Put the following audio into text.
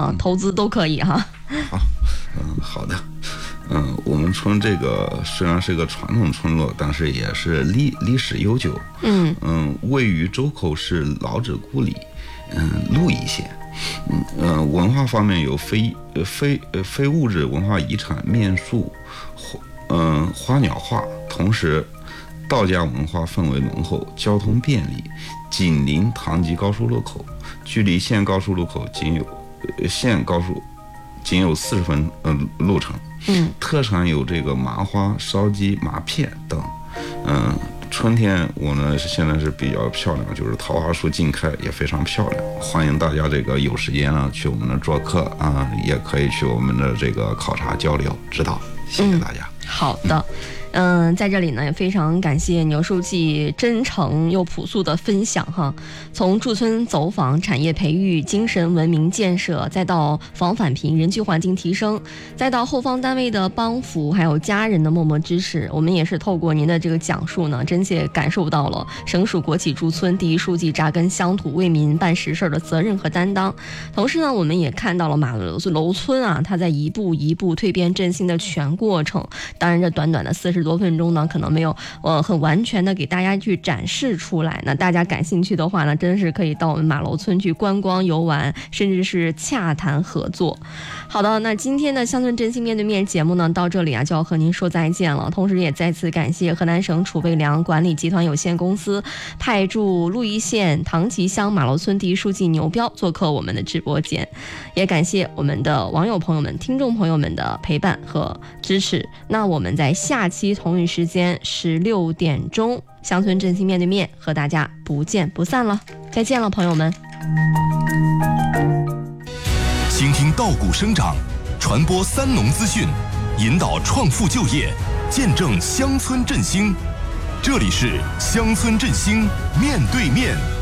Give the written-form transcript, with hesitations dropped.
啊，投资都可以哈。 好，好的。我们村这个虽然是个传统村落，但是也是历史悠久。位于周口市老址故里，鹿邑县。文化方面有非物质文化遗产面塑，花鸟画，同时道家文化氛围浓厚，交通便利，紧邻唐吉高速路口，距离县高速路口仅有40分路程。特产有这个麻花、烧鸡、麻片等。春天我呢现在是比较漂亮，就是桃花树尽开，也非常漂亮。欢迎大家这个有时间呢去我们那做客啊，也可以去我们的这个考察交流指导。谢谢大家。 好的。在这里呢也非常感谢牛书记真诚又朴素的分享哈。从驻村走访、产业培育、精神文明建设，再到防返贫、人居环境提升，再到后方单位的帮扶，还有家人的默默支持，我们也是透过您的这个讲述呢，真切感受到了省属国企驻村第一书记扎根乡土、为民办实事的责任和担当。同时呢，我们也看到了马楼村啊，它在一步一步蜕变振兴的全过程。当然，这短短的40多分钟呢，可能没有很完全的给大家去展示出来。那大家感兴趣的话呢，真是可以到我们马楼村去观光游玩，甚至是洽谈合作。好的，那今天的乡村振兴面对面节目呢，到这里啊就要和您说再见了。同时也再次感谢河南省储备粮管理集团有限公司派驻鹿邑县唐集乡马楼村第一书记牛彪做客我们的直播间，也感谢我们的网友朋友们、听众朋友们的陪伴和支持。那我们在下期同一时间16点钟，乡村振兴面对面和大家不见不散了。再见了，朋友们。 倾听稻谷生长，传播三农资讯，引导创富就业，见证乡村振兴。这里是乡村振兴面对面。